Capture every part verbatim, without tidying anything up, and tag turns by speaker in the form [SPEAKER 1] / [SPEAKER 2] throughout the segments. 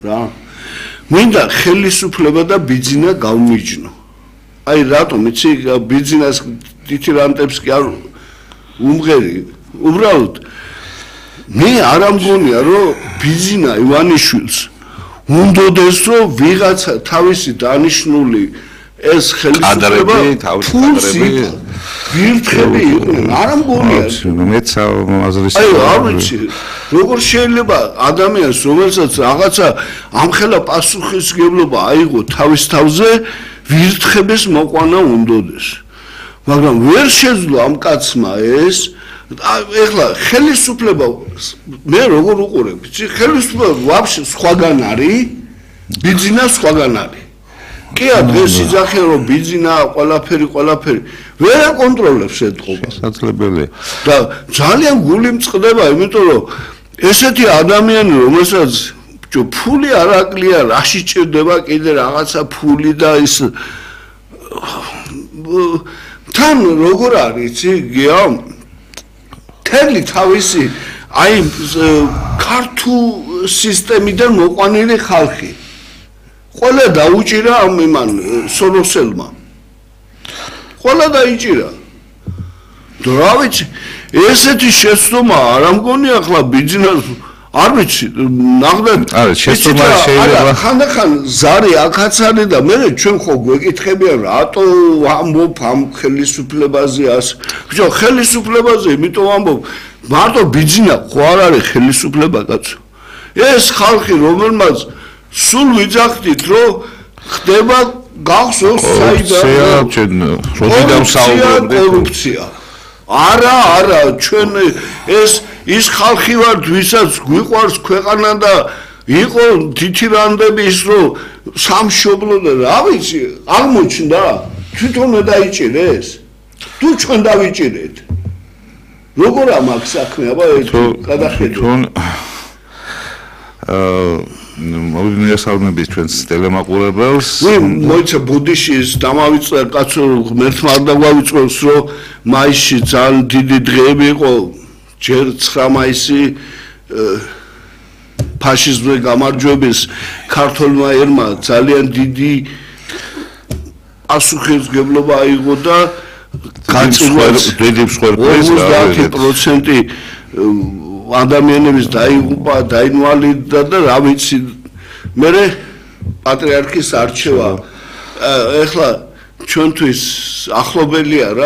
[SPEAKER 1] რა მინდა ხელისუფლება და ბიძინა გავმიჯნო. აი რატომ იცი ბიძინას დითირანტებს კი არ უმღერი უბრალოდ მე არ ამგონია რომ ბიძინა ივანიშვილს უნდოდეს რომ ვიღაცა თავისი დანიშნული ეს ხელისუფლება ფულსი ვირთხები იყვნენ არ ამგონია
[SPEAKER 2] მეც აზრის
[SPEAKER 1] აი არ ვიცი როგორ შეიძლება ადამიანს რომელსაც რაღაცა ამხელა პასუხისმგებლობა აიღო თავის თავზე ვირთხების მოყვანა უნდოდეს მაგრამ ვერ შეძლო ამ კაცმა ეს ეხლა ხელისუფლება მე როგორ უყურებ იცი ხელისუფლება ვაფშე სხვაგან არის ბიძინა სხვაგან არის კი დღეს იძახიან რომ ბიძინა ყველაფერი ყველაფერი ვერ აკონტროლებს ეთყობას
[SPEAKER 2] შესაძლებელია
[SPEAKER 1] და ძალიან გული მწყდება იმიტომ რომ ესეთი ადამიანი რომელსაც ფული არ აკლია რაში ჭირდება კიდე რაღაცა ფული და ის თან როგორ არის იცი გია თელი თავისი აი ქართულ სისტემიდან მოყვანილი ხალხი ყველა დაუჭირა ამ იმან სოროსელმა ყველა დაიჭირა რა ვიცი ესეთი შეცდომა არ ამგონია ახლა ბიძინას არ ვიცი ნახდეთ
[SPEAKER 2] არა შეცდომა შეიძლება
[SPEAKER 1] ხანდახან ზარი აქაც არის და მე ჩვენ ხო გვეკითხებიან რატო ამბობ ამ ხელისუფლებაზე ასე ბიჭო ხელისუფლებაზე იმიტომ ამბობ მარტო ბიძინა ხო არ არის ხელისუფლება კაცო ეს ხალხი რომელმაც სულ ვიძახდით რომ ხდება გახსოვს საიდან
[SPEAKER 2] როდიდან საუბრობთ
[SPEAKER 1] კორუფცია არა არა ჩვენ ეს ის ხალხი ვართ ვისაც გვიყვარს ქვეყანა და იყო თითირანდები ის რომ სამშობლო და რა ვიცი აღმოჩნდა თვითონ დაიჭირეს თუ ჩვენ დავიჭირეთ როგორ ამაკ საქმე აბა გადახედეთ
[SPEAKER 2] თვითონ აა მოვიმიასალმებით ჩვენს ტელემაყურებელს
[SPEAKER 1] მოიცა ბუდიშის დამავიწყდა კაცო ღმერთმა არ დაგვავიწყოს რომ მაისში ძალიან დიდი დღეები იყო ჯერ ცხრა მაისი ფაშიზმზე გამარჯვების ქართულმა ერმა ძალიან დიდი პასუხისმგებლობა აიღო და გაწყვეტს
[SPEAKER 2] დიდი მსხვერპლის
[SPEAKER 1] ოცდაათი პროცენტი ადამიანების დაიღუპა, დაინვალიდდა და რა ვიცი მე პატრიარქის არჩევა ეხლა ჩვენთვის ახლობელია რა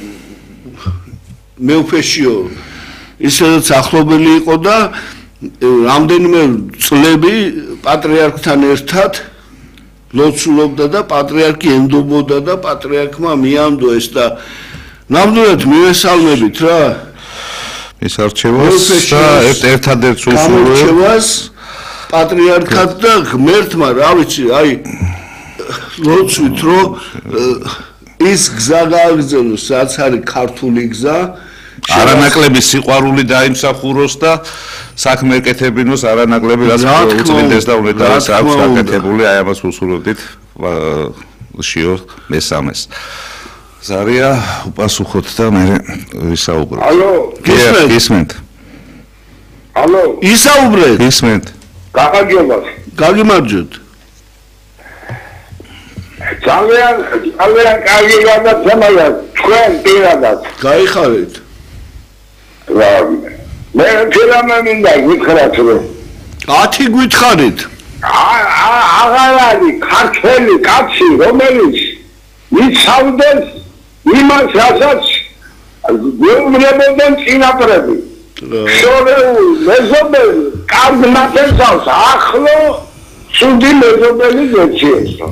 [SPEAKER 1] მეუფეშიო ისედაც ახლობელი იყო და რამდენიმე წლები პატრიარქთან ერთად ლოცულობდა და პატრიარქი ენდობოდა და პატრიარქმა მიანდო ეს და ნამდვილად მივესალმებით რა
[SPEAKER 2] ეს არჩევას და ერთადერთ
[SPEAKER 1] არჩევას პატრიარქად და ღმერთმა რა ვიცი აი ლოცვით რომ ის გზა გააგრძელოს რაც არის ქართული გზა
[SPEAKER 2] არანაკლები სიყვარული დაიმსახუროს და საქმე ეკეთებინოს არანაკლები რაც უწმინდეს და უნეტარეს აქვს გაკეთებული აი ამას უსურვებდით შიო მესამეს ზარია უპასუხოთ და მე ვისაუბროთ.
[SPEAKER 3] ალო,
[SPEAKER 1] გისმენთ?
[SPEAKER 2] გისმენთ.
[SPEAKER 3] ალო,
[SPEAKER 1] ისაუბრეთ?
[SPEAKER 2] გისმენთ.
[SPEAKER 3] გაგაგებათ.
[SPEAKER 1] გაგიმარჯვეთ.
[SPEAKER 3] ძალიან ძალიან კარგი გადაცემაა თქვენ პირადად.
[SPEAKER 1] გაიხარეთ.
[SPEAKER 3] რა მე ფირამა მინდა გითხრათ რომ
[SPEAKER 1] ათი გითხარით.
[SPEAKER 3] აღარ არის ქართველი კაცი რომელიც იცავდეს იმას რასაც გვეუბნებოდნენ წინაპრები შორეულ მეზობელი კარგ მათენსავს ახლო ცუდი მეზობელი გეჩიესო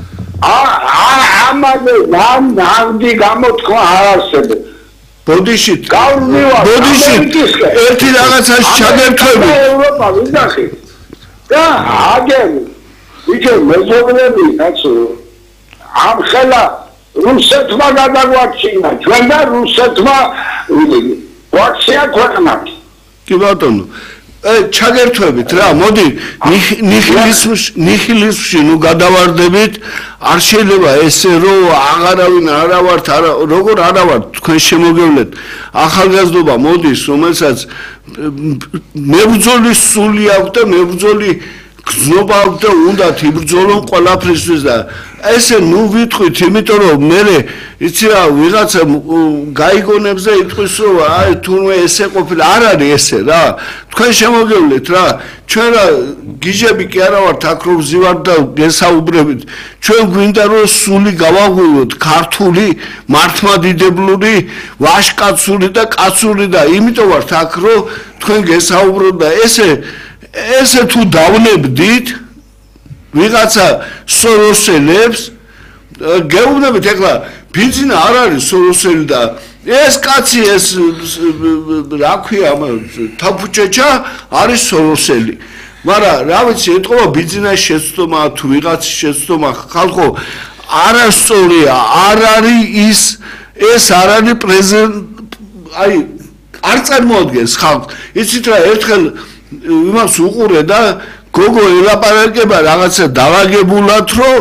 [SPEAKER 3] ამაზე ნამდვილი გამოთქვა არ არსებობს
[SPEAKER 1] ბოდიშით
[SPEAKER 3] გავმივარ
[SPEAKER 1] ბოდიშით ერთი რაღაცას ჩაგერთვები
[SPEAKER 3] ევროპა ვიდახი და აგერ ვიჩო მეზობლები კაცო ამ ხელა რუსეთმა გადაგვაქცინა ჩვენ და რუსეთმა ვაქცია ქვეყნად
[SPEAKER 1] კი ბატონო ჩაგერთვებით რა მოდი ნიჰილიზმში ნიჰილიზმში ნუ გადავარდებით არ შეიძლება ესე რომ აღარავინ არა ვართ არა როგორ არა ვართ თქვენ შემოგევლეთ ახალგაზრდობა მოდის რომელსაც მებრძოლის სული აქვს და მებრძოლი გზნობა და უნდა იბრძოლონ ყველაფრისთვის და ესე ნუ ვიტყვით, იმიტომ რომ მე იცი რა ვიღაცა გაიგონებს და იტყვის რომ აი თუნდაც ესე ყოფილი არ არის ესე რა თქვენ შემოგევლეთ რა ჩვენ რა გიჟები კი არა ვართ აქ რომ ვზივართ და გესაუბრებით ჩვენ გვინდა რომ სული გავაღვივოთ ქართული მართლმადიდებლური ვაშკაცური და კაცური და იმიტომ ვართ აქ რომ თქვენ გესაუბროთ და ესე ესე თუ დავნებდით ვიღაცა სოროსელებს გეუბნებით ეხლა ბიზნესი არ არის სოროსელი და ეს კაცი ეს რა ქვია თაფუჭეჭა არის სოროსელი მაგრამ რა ვიცი ეთყობა ბიზნესის შეცდომა თუ ვიღაცის შეცდომა ხალხო არასწორია არ არის ის ეს არ არის პრეზიდენტ აი არ წარმოადგენს ხალხს იცით რა ერთხელ იმას უყურე და გოგო ელაპარაკება რაღაცა დავაგებულად რომ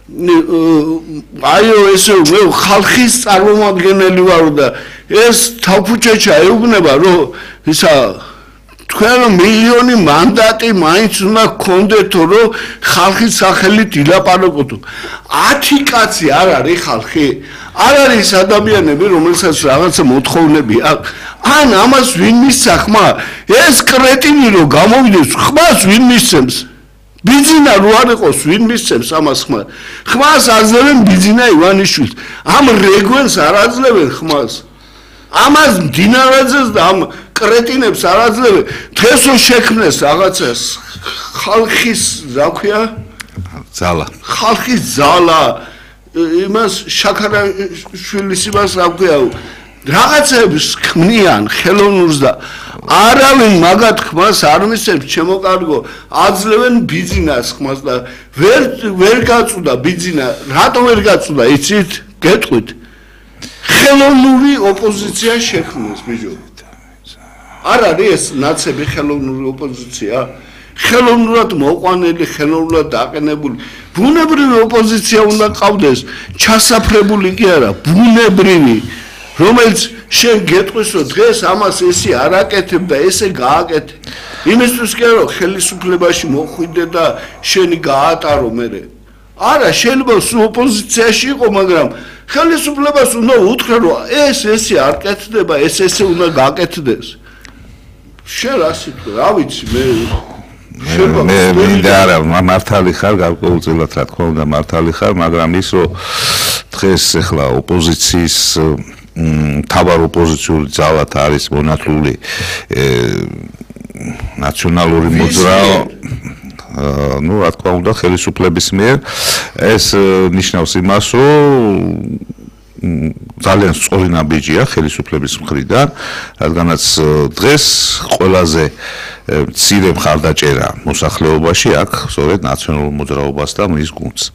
[SPEAKER 1] აიო ესე მე ხალხის წარმომადგენელი ვარ და ეს თაფუჭეჭა ეუბნება რომ ისა თქვენ მილიონი მანდატი მაინც უნდა გქონდეთ რომ ხალხის სახელით ილაპარაკოთ ათი კაცი არ არის ხალხი არ არის ადამიანები რომელსაც რაღაცა მოთხოვნები აქვს ან ამას ვინ მისცა ხმა ეს კრეტინი რომ გამოვიდეს ხმას ვინ მისცემს ბიზნა რო არ იყოს ვინ მისცემს ამას ხმა ხმას აძლევენ ბიზნა ივანიშვილს ამ რეგვენს არ აძლევენ ხმას ამას დინარაძეს და ამ კრეტინებს არ აძლევენ დღესო შექმნეს რაღაცას ხალხის რა ქვია
[SPEAKER 2] ძალა
[SPEAKER 1] ხალხის ძალა იმას შაქარაშვილის იმას რა ქვია რაღაცებს ქმნიან ხელოვნურს და არავინ მაგათ ხმას არ მისცემს ჩემო კარგო აძლევენ ბიზნას ხმას და ვერ ვერ გაწუდა ბიზნა რატო ვერ გაწუდა იცით გეტყვით ხელოვნური ოპოზიცია შექმნეს ბიჭო არ არის ეს ნაცები ხელოვნური ოპოზიცია ხელოვნურად მოყვანილი ხელოვნურად დაყენებული ბუნებრივი ოპოზიცია უნდა ყავდეს ჩასაფრებული კი არა ბუნებრივი რომელიც შენ გეტყვის რომ დღეს ამას ესი არ აკეთებ და ესე გააკეთე იმისთვის კი არა რომ ხელისუფლებაში მოხვიდე და შენი გაატარო მერე არა შეიძლება სულ ოპოზიციაში იყო მაგრამ ხელისუფლებას უნდა უთხრა რომ ეს ესე არ კეთდება ეს ესე უნდა გააკეთდეს შენ რასით რა ვიცი მე
[SPEAKER 2] მე მინდა არა მართალი ხარ გარკვეულწილად რა თქმა უნდა მართალი ხარ მაგრამ ის რომ დღეს ახლა ოპოზიციის მთავარ ოპოზიციური ძალად არის მონათლული ნაციონალური მოძრაობა ну რა თქმა უნდა ხელისუფლების მიერ ეს ნიშნავს იმას რომ ძალიან სწორი ნაბიჯია ხელისუფლების მხრიდან რადგანაც დღეს ყველაზე მცირე მხარდაჭერა მოსახლეობაში აქვს სწორედ ნაციონალურ მოძრაობას და მის გუნდს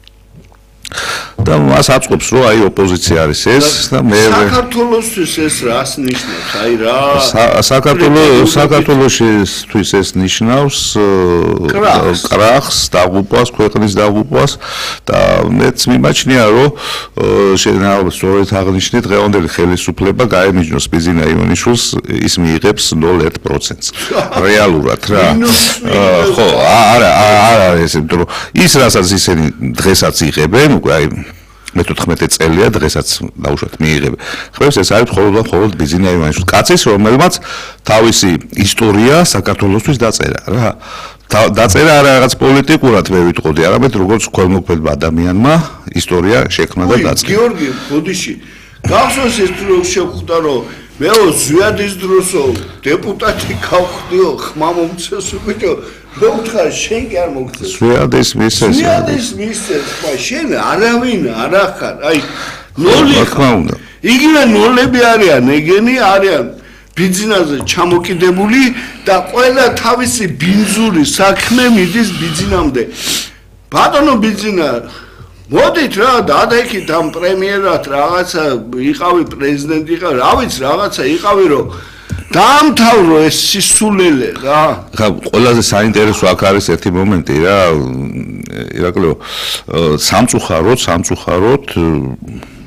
[SPEAKER 2] და მას აწყობს რომ აი ოპოზიცია არის ეს და მე
[SPEAKER 1] საქართველოსთვის ეს რას ნიშნავს აი რა
[SPEAKER 2] საქართველოს საქართველოსთვის ეს ნიშნავს კრახს დაღუპვას ქვეყნის დაღუპვას და მეც მიმაჩნია რომ შეიძლება სწორედ აღნიშნე დღევანდელი ხელისუფლება გაემიჯნოს ბიზნა ივანიშვილს ის მიიღებს ნულ ერთ პროცენტს რეალურად რა ხო არა არა ეს ის რასაც ისინი დღესაც იღებენ უკვე აი მეთოთხმეტე წელია დღესაც დაუშვათ მიიღებენ. ხმებს ეს არის მხოლოდ მხოლოდ ბიზნა ივანიშვილის კაცის რომელმაც თავისი ისტორია საქართველოსთვის დაწერა რა. დაწერა არა რაღაც პოლიტიკურად მე ვიტყოდი, არამედ როგორც ქველმოქმედმა ადამიანმა ისტორია შექმნა და დაწერა.
[SPEAKER 1] გიორგი ბოდიში გახსოვს ეს რომ შევხვდა რომ მე ზვიადის დროსო დეპუტატი გავხდიო ხმა მომწეს უკვე რომ თქვა შენ კი არ მოგწეს
[SPEAKER 2] ზვიადის მისეს
[SPEAKER 1] ზვიადის მისეს ხმა შენ არავინ არ ახარ აი ნოლი
[SPEAKER 2] ხმა უნდა
[SPEAKER 1] იგივე ნოლები არიან ეგენი არიან ბიზნესზე ჩამოკიდებული და ყველა თავისი ბინძური საქმე მიდის ბიზნესამდე ბატონო ბიზნა მოდით რა დადექით ამ პრემიერად რაღაცა იყავი პრეზიდენტი იყავი რა ვიცი რაღაცა იყავი რომ დაამთავრო ეს სისულელე რა
[SPEAKER 2] ხა ყველაზე საინტერესო აქ არის ერთი მომენტი რა ირაკლიო სამწუხაროდ სამწუხაროდ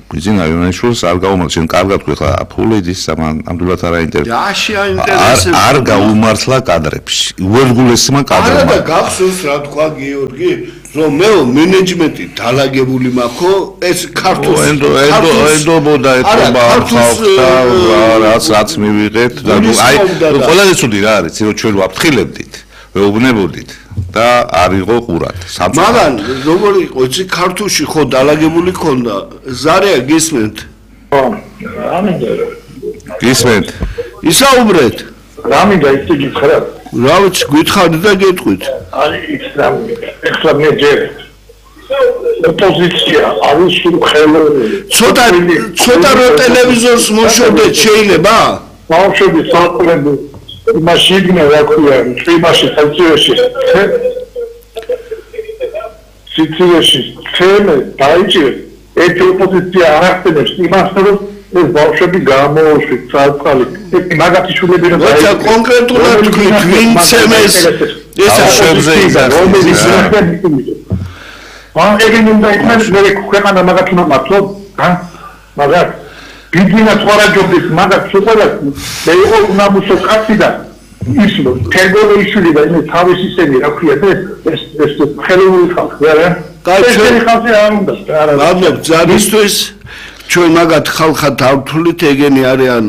[SPEAKER 2] ბიძინა იონაიშვილს არ გაუმართლა, შენ კარგად თქვი ხა ფულედის ამან ამდულად არ აინტერესებს.
[SPEAKER 1] რაში აინტერესებს?
[SPEAKER 2] არ გაუმართლა კადრებში. უერთგულესმა კადრებმა.
[SPEAKER 1] არა და გახსოვს რა თქვა გიორგი, რომ მე მენეჯმენტი დალაგებული მაქვს, ეს ქართულს
[SPEAKER 2] ენდო ენდო ენდობოდა ეთობა ხალხს და რაც რაც მივიღეთ და აი ყველაზე ცუდი რა არის, რომ ჩვენ ვაფრთხილებდით, ვეუბნებოდით და არ იყო ყურად.
[SPEAKER 1] მაგრამ როგორი იყო, იცი ქართულში ხო დალაგებული ქონდა, ზარია გისმენთ?
[SPEAKER 3] ხო, ამინდა.
[SPEAKER 2] გისმენთ?
[SPEAKER 1] ისაუბრეთ.
[SPEAKER 3] რამინდა ისე გითხრათ?
[SPEAKER 1] რა ვიცი, გითხარით და გეტყვით.
[SPEAKER 3] არის ის რამე. ეხლა მე ჯერ ოპოზიცია არის ხელოვნური.
[SPEAKER 1] ცოტა ცოტა რო ტელევიზორს მოშორდეთ შეიძლება?
[SPEAKER 3] ბავშვები საყრები იმაში იდგნენ რა ქვია, იმაში სიცივეში. სიცივეში თემე დაიჭირეს. ერთი ოპოზიცია არ ახდენებს იმას, რომ ეს ბავშვები გამოუშვით საწყალი. მაგათი შულები რომ
[SPEAKER 1] როცა კონკრეტულად თქვით, ვინ ცემეს ეს
[SPEAKER 2] ბავშვებზე
[SPEAKER 3] რომელიც ამ ეგენი უნდა იქნას მე ქვეყანა მაგათ უნდა მართლობ, ჰა? მაგათ ბიძინა თვარაჯობის მაგათ შეყოლას მე იყო უნამუსო კაცი და ის თერგოლეიშვილი და იმე თავის ისენი რა ქვია ეს ეს ეს ხელოვნური ხალხი არა? ეს ხალხი არ უნდა არა.
[SPEAKER 1] მადლობ ძალისთვის ჩვენ მაგათ ხალხად ავთვლით, ეგენი არიან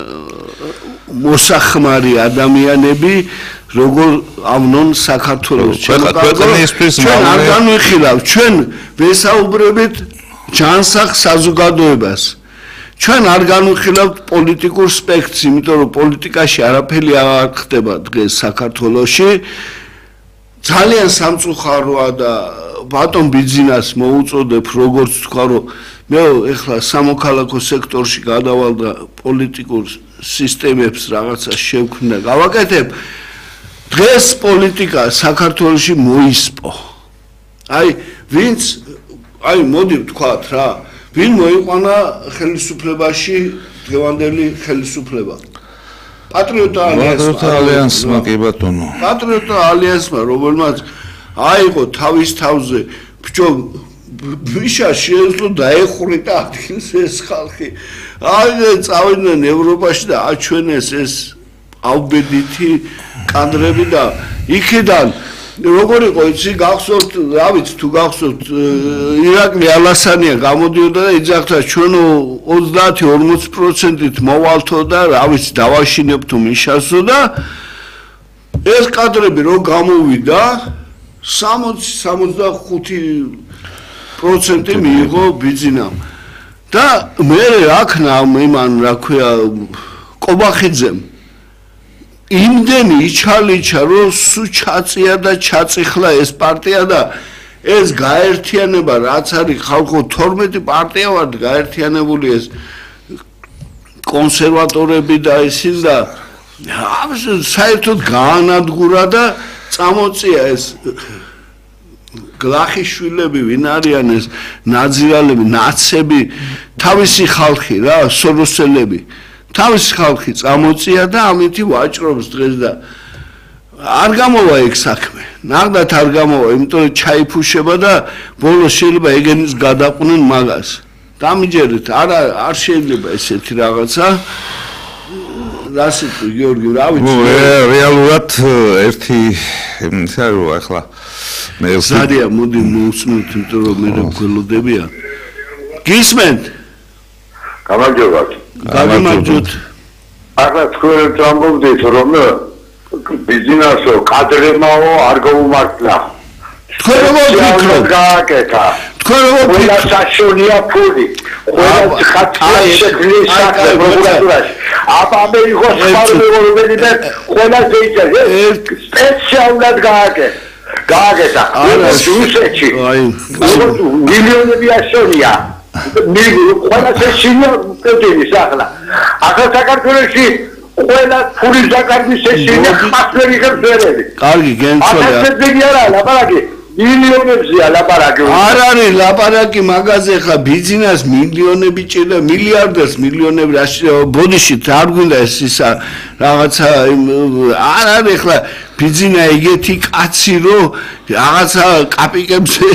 [SPEAKER 1] მოსახმარი ადამიანები, როგორ ავნონ საქართველოს.
[SPEAKER 2] ჩვენ
[SPEAKER 1] არ განვიხილავ, ჩვენ ვესაუბრებით ჯანსაღ საზოგადოებას. ჩვენ არ განვიხილავთ პოლიტიკურ სპექტრს, იმიტომ რომ პოლიტიკაში არაფერი არ ხდება დღეს საქართველოში. ძალიან სამწუხაროა და ბატონ ბიძინას მოუწოდებ, როგორც თქვა, რომ მე ეხლა სამოქალაქო სექტორში გადავალ და პოლიტიკურ სისტემებს რაღაცა შევქმნა, გავაკეთებ. დღეს პოლიტიკა საქართველოში მოისპო. აი, ვინც აი მოდი ვთქვათ რა, ვინ მოიყვანა ხელისუფლებაში დღევანდელი ხელისუფლება? პატრიოტთა ალიანსმა.
[SPEAKER 2] პატრიოტთა ალიანსმა კი ბატონო.
[SPEAKER 1] პატრიოტთა ალიანსმა, რომელმაც აიღო თავის თავზე ბჭო ვიშა შეეძლო დაეხურიტა ადგილს ეს ხალხი. აი წავიდნენ ევროპაში და აჩვენეს ეს ავბედითი კადრები და იქიდან როგორ იყო იცი გახსოვთ, რა ვიცი თუ გახსოვთ ირაკლი ალასანია გამოდიოდა და იძახდა ჩვენო ოცდაათი ორმოცი პროცენტით მოვალთო და რა ვიცი დავაშინებთ მიშასო და ეს კადრები რო გამოვიდა სამოცი სამოცდახუთი პროცენტი მიიღო ბიძინამ და მე რაქნა იმან რა ქვია კობახიძემ იმდენი იჩალიჩა რომ სუ ჩაწია და ჩაწიხლა ეს პარტია და ეს გაერთიანება რაც არის ხალხო თორმეტი პარტია ვართ გაერთიანებული ეს კონსერვატორები და ისიც და საერთოდ გაანადგურა და წამოწია ეს გლახიშვილები ვინ არიან ეს ნაძირალები ნაცები თავისი ხალხი რა სოროსელები თავის ხალხი წამოწია და ამითი ვაჭრობს დღეს და არ გამოვა ეგ საქმე. ნახდათ არ გამოვა, იმიტომ რომ ჩაიფუშება და ბოლოს შეიძლება ეგენის გადაყვნენ მაგას. დამიჯერეთ, არა არ შეიძლება ესეთი რაღაცა. რა სიტყვი გიორგი, რა ვიცი.
[SPEAKER 2] რეალურად ერთი ისე რო ახლა მე
[SPEAKER 1] ზარია მოდი მოусმენთ, იმიტომ რომ მე გველოდებია. გისმენთ?
[SPEAKER 3] გამარჯობათ.
[SPEAKER 1] გამარჯობთ.
[SPEAKER 3] ახლა თქვენ ამბობდით რომ ბიზნესო კადრებმაო არ გაუმართლა.
[SPEAKER 1] თქვენ როგორ ვფიქრობთ?
[SPEAKER 3] გააკეთა.
[SPEAKER 1] თქვენ როგორ
[SPEAKER 3] ყველა
[SPEAKER 1] ვფიქრობთ?
[SPEAKER 3] საშონია ფული. ყველა ხათი შეგლის პროკურატურაში. აბა მე იყო სპარმეორობები და ყველა შეიძლება სპეციალურად გააკეთა. გააკეთა. არა რუსეთში. აი მილიონები ასონია. მე ყველა შეშინია პრეტენზიის ახლა. ახლა საქართველოში ყველა ფულის დაკარგვის შეშინია ხმასლები ხერხერები.
[SPEAKER 1] კარგი გენცოლია.
[SPEAKER 3] ათასები არა ლაპარაკი. მილიონებზეა ლაპარაკი.
[SPEAKER 1] არ არის ლაპარაკი მაგაზე ხა ბიზნეს მილიონები ჭირდა მილიარდებს მილიონები რაში ბოდიშით არ გვინდა ეს ისა რაღაცა არ არის ხა ბიზნესა ეგეთი კაცი რო რაღაცა კაპიკებზე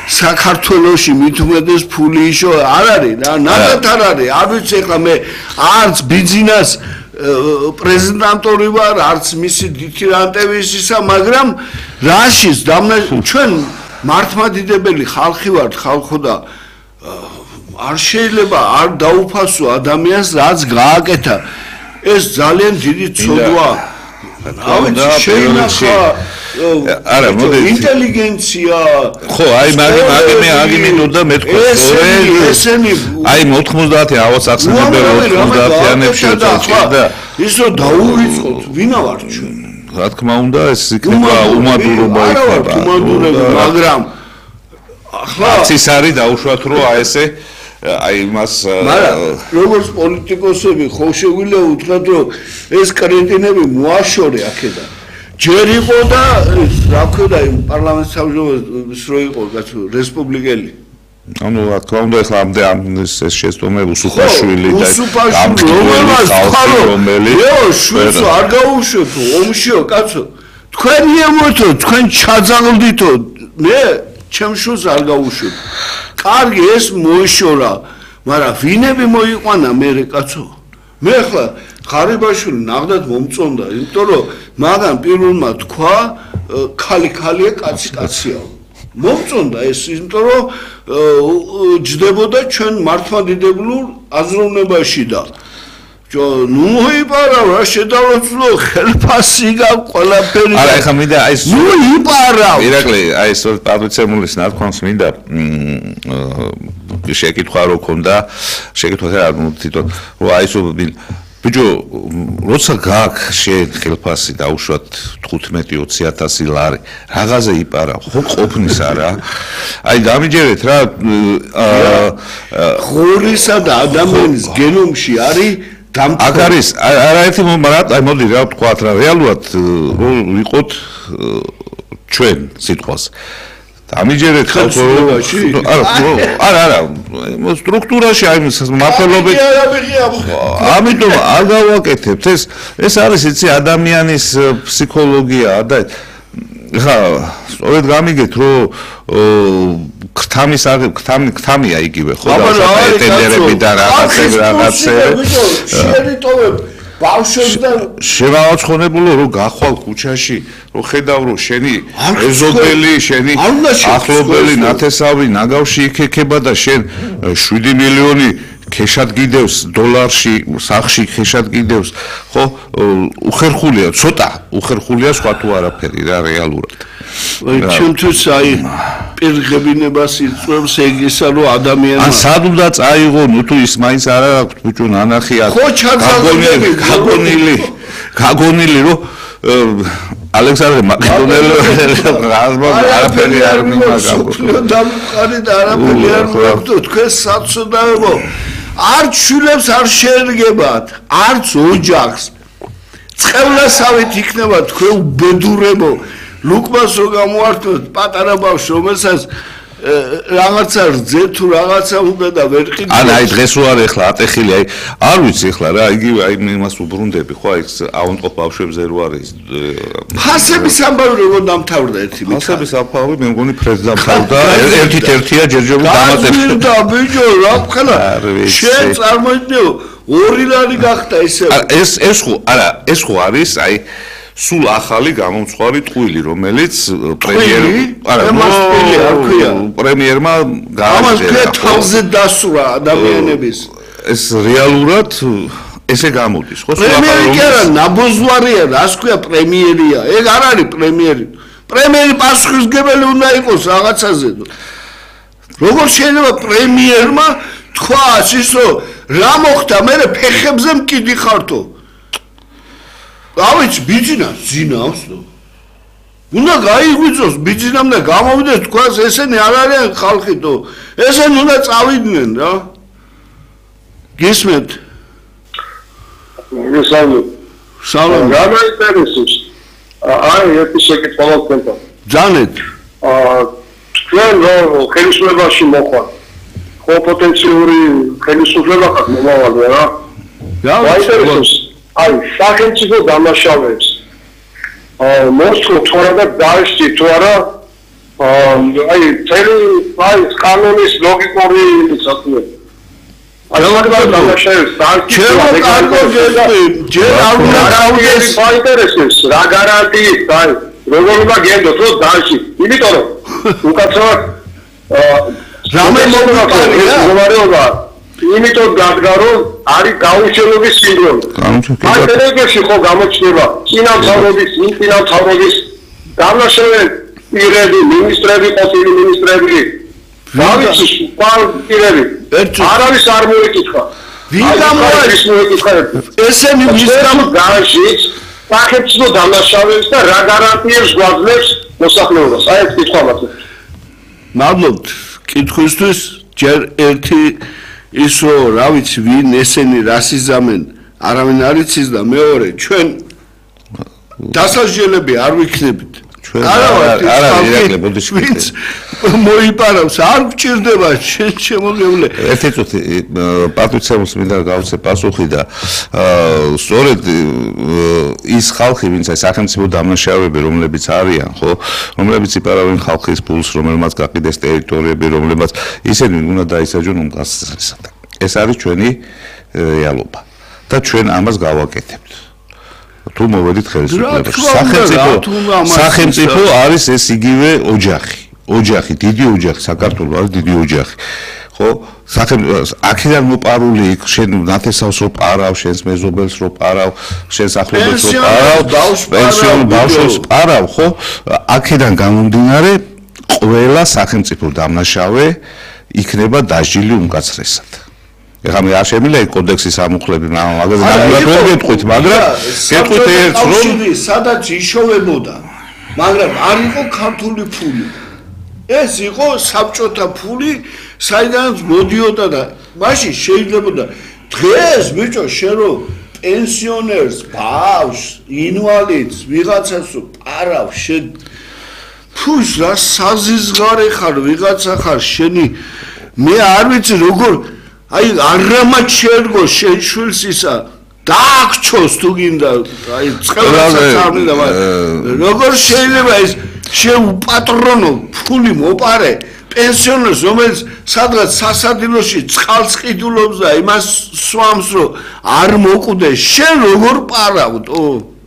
[SPEAKER 1] საქართველოში მით უმეტეს ფული იშო არ არის რა ნახეთ არ არის არ ვიცი ახლა მე არც ბიზნეს პრეზიდენტორი ვარ არც მისი დიტირანტების ისა მაგრამ რაშიც ჩვენ მართლმადიდებელი ხალხი ვართ ხალხო და არ შეიძლება არ დაუფასო ადამიანს რაც გააკეთა ეს ძალიან დიდი ცოდვა
[SPEAKER 2] და შეინახა არა მოდი
[SPEAKER 1] ინტელიგენცია
[SPEAKER 2] ხო აი მაგ მაგ მე აგიმინდოდა მე თქვა
[SPEAKER 1] ესენი
[SPEAKER 2] აი ოთხმოცდაათი ავოს ახსენებდა ოთხმოცდაათიანებში და
[SPEAKER 1] ისო დაუვიწყოთ ვინა ვარ ჩვენ
[SPEAKER 2] რა თქმა უნდა ეს იქნება უმადურობა იქნება
[SPEAKER 1] უმადურობა მაგრამ
[SPEAKER 2] ახლა ის არის დაუშვათ რომ აი ესე აი მას
[SPEAKER 1] მაგრამ როგორც პოლიტიკოსები ხო შეგვიძლია უთხრათ რომ ეს კრეტინები მოაშორე აქედან ჯერ იყო და რა ქვია იმ პარლამენტის თავმჯდომარეს რო იყო კაცო რესპუბლიკელი
[SPEAKER 2] ანუ რა თქმა უნდა ახლა ამდე ამ ეს შეცდომა უსუფაშვილი და
[SPEAKER 1] უსუფაშვილი რომელი შვიცო არ გაუშვებო ომშიო კაცო თქვენი ემოთო თქვენ ჩაძაღლდითო მე ჩემშოს არ გაუშვებ კარგი ეს მოიშორა მაგრამ ვინები მოიყვანა მე კაცო მე ახლა ღარიბაშვილი ნახდათ მომწონდა იმიტომ რომ მაგან პირველმა თქვა ხალი ხალია კაცი კაცია მომწონდა ეს იმიტომ რომ ჯდებოდა ჩვენ მართლმადიდებლურ აზროვნებაში და ნუ იპარა რა შედავრო ხელფასი გა ყველაფერი
[SPEAKER 2] არა ეხა მინდა აი
[SPEAKER 1] ნუ იპარა
[SPEAKER 2] ირაკლი აი ეს პატრიცემულის ნათქვამს მინდა შეკითხვა რო ქონდა შეკითხვა რა თვითონ რო აი ეს ბიჭო როცა გაქვს შენ ხელფასი დაუშვათ თხუთმეტი ოცი ათასი ლარი რაღაცა იპარა ხო ყოფნის არა აი გამიჯერეთ რა
[SPEAKER 1] ხურისა და ადამიანის გენომში არის
[SPEAKER 2] აქ არის არაერთი მაგრამ აი მოდი რა ვთქვათ რა რეალურად რო ვიყოთ ჩვენ სიტყვას ამიჯერეთ
[SPEAKER 1] ხელშეობაში
[SPEAKER 2] არა არა არა სტრუქტურაში აი მართლობები ამიტომ არ გავაკეთებთ ეს ეს არის იცი ადამიანის ფსიქოლოგია და ხა სწორედ გამიგეთ რომ ქთამის ქთამი ქთამია იგივე ხო და ტენდერები და რაღაცები რაღაცები
[SPEAKER 1] შეერიტოვებ ბავშვებთან
[SPEAKER 2] შევაოცხონებულო რომ გახვალ ქუჩაში რომ ხედავ რომ შენი ეზოდელი შენი ახლობელი ნათესავი ნაგავში იქექება და შენ შვიდი მილიონი ქეშად გიდევს დოლარში სახში ქეშად გიდევს ხო უხერხულია ცოტა უხერხულია სხვა თუ არაფერი რა რეალურად
[SPEAKER 1] ჩემთვის აი პირღებინებას იწვევს ეგ ისა რომ ადამიანი
[SPEAKER 2] ან სად უნდა წაიღო ნუ თუ ის მაინც არ აქვს ბიჭო ნანახია გაგონილი გაგონილი გაგონილი რომ ალექსანდრე მაკედონელი რაზმა არაფერი არ მიმაგაბო
[SPEAKER 1] დამყარი და არაფერი არ მოგდო თქვენ საცოდაებო არც შვილებს არ შეერგებათ არც ოჯახს წყევლასავით იქნება თქვენ უბედურებო ლუკმას რო გამოართოთ პატარა ბავშვი რომელსაც რაღაცა რძე თუ რაღაცა უნდა და ვერ ყიდო
[SPEAKER 2] ან აი დღეს რო არის ახლა ატეხილი აი არ ვიცი ახლა რა იგივე აი იმას უბრუნდები ხო აი აუნტყოფ ბავშვებზე რო არის
[SPEAKER 1] ფასების ამბავი როგორ დამთავრდა ერთი მით
[SPEAKER 2] ფასების ამბავი მე მგონი ფრედ დამთავრდა ერთით ერთია ჯერჯერობით დამატებული
[SPEAKER 1] და ბიჭო რა ხალა შენ წარმოიდგინე ორი ლარი გახდა ისე
[SPEAKER 2] ეს ეს ხო არა ეს ხო არის აი სულ ახალი გამომწვარი ტყუილი რომელიც პრემიერი არა პრემიერმა
[SPEAKER 1] გააჩერა თავზე დასურა ადამიანების
[SPEAKER 2] ეს რეალურად ესე გამოდის ხო
[SPEAKER 1] პრემიერი კი არა ნაბოზვარია რას ქვია პრემიერია ეგ არ არის პრემიერი პრემიერი პასუხისმგებელი უნდა იყოს რაღაცაზე როგორ შეიძლება პრემიერმა თქვას ისო რა მოხდა მე ფეხებზე მკიდი ხართო ავიც ბიძინას ძინავს ნუ უნდა გაიღვიძოს ბიძინამ და გამოვიდეს თქვას ესენი არ არიან ხალხი თუ ესენი უნდა წავიდნენ რა გისმენთ
[SPEAKER 3] გესალმებით
[SPEAKER 1] სალამ
[SPEAKER 3] რა გაინტერესებს აი ერთი შეკითხვა მქონდა
[SPEAKER 1] ჯანეთ
[SPEAKER 3] აა თქვენ რო ხელისუფლებაში მოხარ ხო პოტენციური ხელისუფლება ხარ მომავალი რა გაინტერესებს აი სახელმწიფო დამნაშავეებს აა მოსკოვ თორემ დაიშთი თუ არა აი წელი აი კანონის ლოგიკური საქმე
[SPEAKER 1] ჩემო კარგო გეტყვი ჯერ არ უნდა გავდეს
[SPEAKER 3] საინტერესოს რა გარანტიით აი როგორ უნდა გენდოთ რომ დაში იმიტომ რომ უკაცრავად
[SPEAKER 1] რამე
[SPEAKER 3] მომავალია იმიტომ დადგა რომ არის გაუჩინობის სინდრომი მარტივებში ხო გამოჩნდება წინამთავრობის წინამთავრობის დამნაშავე პირები მინისტრები ყოფილი მინისტრები დავიცი პირები არავის არ მოეკითხა
[SPEAKER 1] ვინ გამოეკითხა ესენი მის გამო
[SPEAKER 3] განშიც სახელმწიფო დამნაშავეებს და რა გარანტიებს გვაძლევს მოსახლეობას აი ეს კითხვა მაქვს
[SPEAKER 1] მადლობთ კითხვისთვის ჯერ ერთი ის რომ რა ვიცი ვინ ესენი რას იზამენ არავინ არ იცის და მეორე ჩვენ დასაჯელები არ ვიქნებით
[SPEAKER 2] ჩვენ არა ირაკლი ბოდიშკი
[SPEAKER 1] მოიპარავს არ გჭირდება შენ შემოგევლე
[SPEAKER 2] ერთი წუთი პატრიცემს მინდა გავცე პასუხი და სწორედ ის ხალხი ვინც აი სახელმწიფო დამნაშავეები რომლებიც არიან ხო რომლებიც იპარავენ ხალხის ფულს რომელმაც გაყიდეს ტერიტორიები რომლებაც ისინი უნდა დაისაჯონ უმკაცრესად ეს არის ჩვენი რეალობა და ჩვენ ამას გავაკეთებთ თუ მოვედით ხელისუფლებაში სახელმწიფო სახელმწიფო არის ეს იგივე ოჯახი ოჯახი დიდი ოჯახი საქართველოს არის დიდი ოჯახი ხო სახელმწიფო აქედან მოპარული იქ შენ ნათესავს რო პარავ შენს მეზობელს რო პარავ შენს ახლობელს რო პარავ პენსიონ ბავშვებს პარავ ხო აქედან გამომდინარე ყველა სახელმწიფო დამნაშავე იქნება დასჯილი უმკაცრესად ეხლა მე არ შემიძლია კოდექსის ამუხლები მაგაზე ნამდვილად გეტყვით მაგრამ გეტყვით ერთს რომ
[SPEAKER 1] სადაც იშოვებოდა მაგრამ არ იყო ქართული ფული ეს იყო საბჭოთა ფული საიდანაც მოდიოდა და მაშინ შეიძლებოდა დღეს ბიჭო შენ რო პენსიონერს ბავშვს ინვალიდს ვიღაცას პარავ შენ ფუს რა საზიზღარე ხარ ვიღაცა ხარ შენი მე არ ვიცი როგორ აი არამაც შეერგო შენ შვილს ისა დააქჩოს თუ გინდა აი წყალსაც არ მინდა როგორ შეიძლება ეს შენ პატრონო ფული მოპარე პენსიონერს რომელიც სადღაც სასადილოში წყალს ყიდულობს და იმას სვამს რომ არ მოკვდეს შენ როგორ პარავდო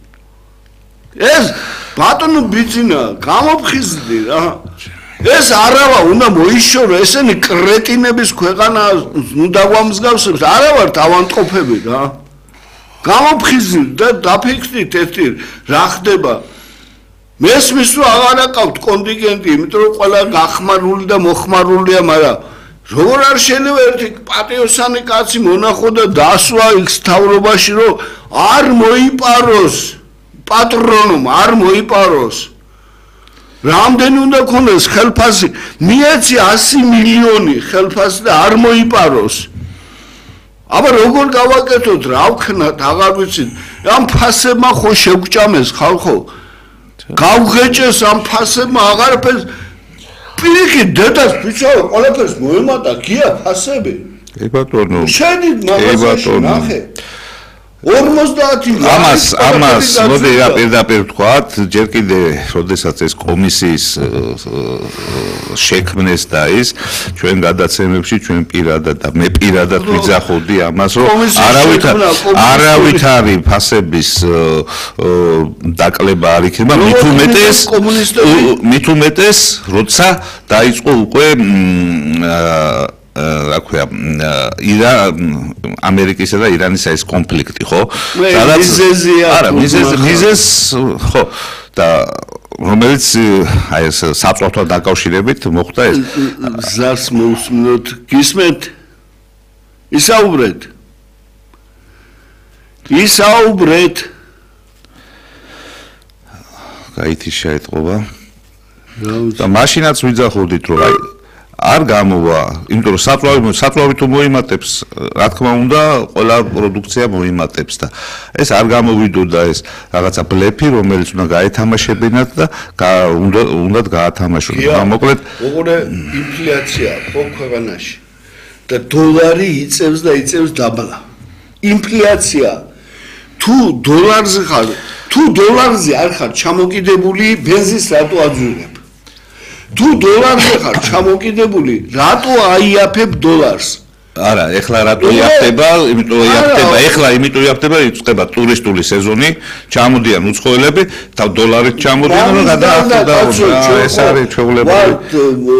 [SPEAKER 1] ეს ბატონო ბიძინა გამოფხიზდი რა ეს არავა უნდა მოიშორო ესენი კრეტინების ქვეყანა უნდა გვამსგავსებს არა ვარ დავანტყოფები რა გამოფხიზდი და დაფიქრდით ერთი რა ხდება მესმის რომ აღარ აკავთ კონტინგენტი იმიტომ რომ ყველა გახმარული და მოხმარულია მაგრამ როგორ არ შეიძლება ერთი პატიოსანი კაცი მონახო და დასვა იქ თავრობაში რომ არ მოიპაროს პატრონომ არ მოიპაროს რამდენი უნდა ქონდეს ხელფასი მიეცი ასი მილიონი ხელფასი და არ მოიპაროს აბა როგორ გავაკეთოთ რა ვქნათ აღარ ვიცით ამ ფასებმა ხო შეგვჭამეს ხალხო გავღეჭეს ამ ფასებმა აღარაფერს პირიქით დედას ბიჭო ყველაფერს მოემატა გია ფასები
[SPEAKER 2] ე ბატონო
[SPEAKER 1] შედით მაგაზიაში ნახე ორმოცდაათი
[SPEAKER 2] ამას ამას მოდი რა პირდაპირ ვთქვათ ჯერ კიდე როდესაც ეს კომისიის შექმნეს და ის ჩვენ გადაცემებში ჩვენ პირადად და მე პირადად ვიძახოდი ამას რომ არავით არავით არის ფასების დაკლება არ იქნება მით უმეტეს მით უმეტეს როცა დაიწყო უკვე რა ქვია ირა ამერიკისა და ირანის ეს კონფლიქტი ხო
[SPEAKER 1] სადაც
[SPEAKER 2] არა მიზეზი მიზეზ ხო და რომელიც აი ეს საწვავთან დაკავშირებით მოხდა ეს
[SPEAKER 1] ზარს მოусმინოთ გისმენთ ისაუბრეთ ისაუბრეთ
[SPEAKER 2] გაითი შეეთყობა და მაშინაც ვიძახოდით რომ აი არ გამოვა, იმიტომ რომ საწვავი საწვავი თუ მოიმატებს, რა თქმა უნდა, ყველა პროდუქცია მოიმატებს და ეს არ გამოვიდოდა ეს რაღაცა ბლეფი, რომელიც უნდა გაეთამაშებინათ და უნდა უნდათ გაათამაშონ. მოკლედ,
[SPEAKER 1] ოღონდ ინფლაცია ხო ქვეყანაში და დოლარი იწევს და იწევს დაბლა. ინფლაცია თუ დოლარზე ხარ, თუ დოლარზე არ ხარ ჩამოკიდებული, ბენზინს რატო აძვირებ? თუ დოლარზე ხარ ჩამოკიდებული, რატო აიაფებ დოლარს?
[SPEAKER 2] არა, ეხლა რატო იაფტება? იმიტომ იაფტება, ეხლა იმიტომ იაფტება, იწყება ტურისტული სეზონი, ჩამოდიან უცხოელები, და დოლარით ჩამოდიან, რომ გადაახტება. ეს არის ჩვეულებრივი